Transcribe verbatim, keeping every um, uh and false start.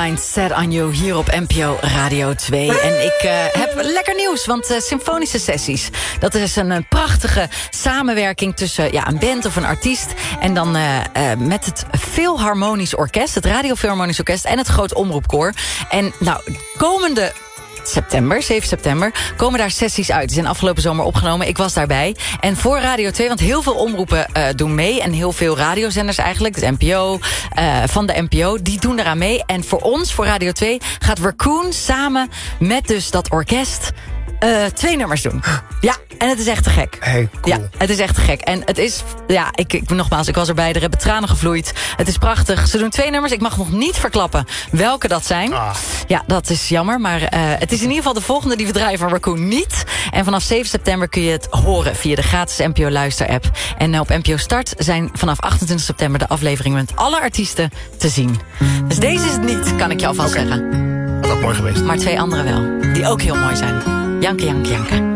Mind Set on You hier op N P O Radio twee. En ik uh, heb lekker nieuws, want uh, symfonische sessies... dat is een, een prachtige samenwerking tussen ja, een band of een artiest... en dan uh, uh, met het Philharmonisch Orkest, het Radio Philharmonisch Orkest... en het Groot Omroepkoor. En nou, komende... september, zeven september, komen daar sessies uit. Die zijn afgelopen zomer opgenomen. Ik was daarbij. En voor Radio twee, want heel veel omroepen uh, doen mee... en heel veel radiozenders eigenlijk, dus N P O, uh, van de N P O... die doen eraan mee. En voor ons, voor Radio twee, gaat Raccoon samen met dus dat orkest... Uh, twee nummers doen. Ja, en het is echt te gek. Hey, cool. Ja, het is echt te gek. En het is, ja, ik, ik nogmaals, ik was erbij, er hebben tranen gevloeid. Het is prachtig. Ze doen twee nummers. Ik mag nog niet verklappen welke dat zijn. Ah. Ja, dat is jammer. Maar uh, het is in ieder geval de volgende die we draaien van Raccoon niet. En vanaf zeven september kun je het horen via de gratis N P O Luister-app. En op N P O Start zijn vanaf achtentwintig september de afleveringen met alle artiesten te zien. Dus deze is het niet, kan ik je alvast Okay. zeggen. Dat was mooi geweest. Maar twee andere wel, die ook heel mooi zijn. Janke, janke, janke.